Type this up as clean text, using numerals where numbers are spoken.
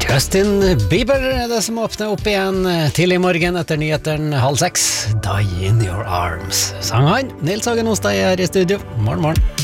Justin Bieber er det som åpner opp igjen tidlig i morgen etter nyheteren 5:30. Die in your arms, sang han. Nils Hagen Ostad er her i studio. Morgen, morgen.